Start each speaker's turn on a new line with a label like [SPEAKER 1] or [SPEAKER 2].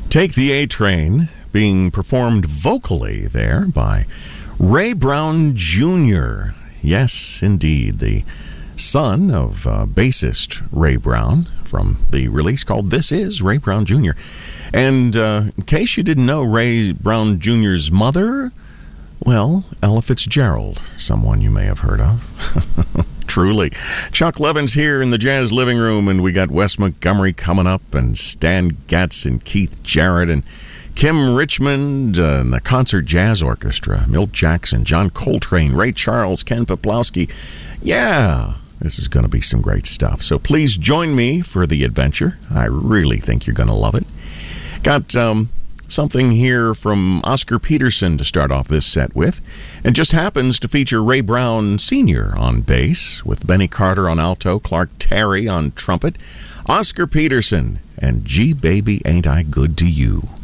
[SPEAKER 1] Take the A Train, being performed vocally there by Ray Brown Jr. Yes, indeed, the son of bassist Ray Brown from the release called This Is Ray Brown Jr. And in case you didn't know Ray Brown Jr.'s mother, well, Ella Fitzgerald, someone you may have heard of. Truly. Chuck Levin's here in the Jazz Living Room, and we got Wes Montgomery coming up, and Stan Getz and Keith Jarrett and Kim Richmond and the Concert Jazz Orchestra, Milt Jackson, John Coltrane, Ray Charles, Ken Poplawski. Yeah, this is going to be some great stuff. So please join me for the adventure. I really think you're going to love it. Got something here from Oscar Peterson to start off this set with, and just happens to feature Ray Brown Sr. on bass, with Benny Carter on alto, Clark Terry on trumpet, Oscar Peterson, and Gee Baby Ain't I Good to You.